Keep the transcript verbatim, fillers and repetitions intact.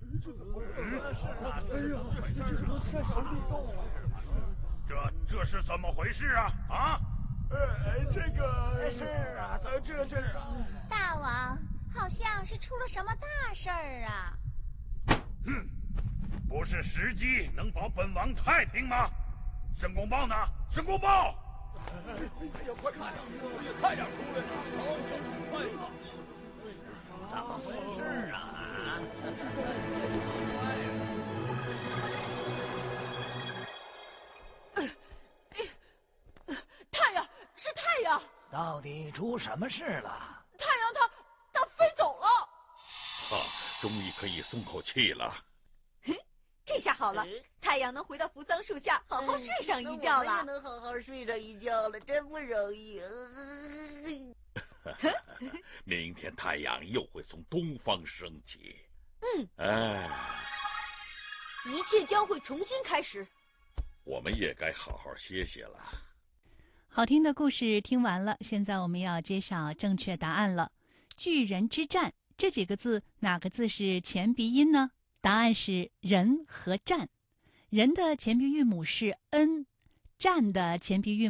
这这是怎么回事啊？啊？ 呃，这个是啊， 呃，这这大王好像是出了什么大事儿啊！ 哼，不是时机能保本王太平吗？申公豹呢？申公豹！ 哎呀，快看呀，太阳出来了！哎呀， 怎么回事啊？ 太阳，是太阳！ 到底出什么事了？ 太阳它它飞走了！ 啊，终于可以松口气了。 这下好了，太阳能回到扶桑树下好好睡上一觉了。 我也能好好睡上一觉了，真不容易。 明天太阳又会从东方升起。 嗯， 哎， 一切将会重新开始。 我们也该好好歇歇了。 好听的故事听完了，现在我们要揭晓正确答案了。巨人之战这几个字，哪个字是前鼻音呢？答案是人和战。人的前鼻韵母是 n， 战的前鼻韵母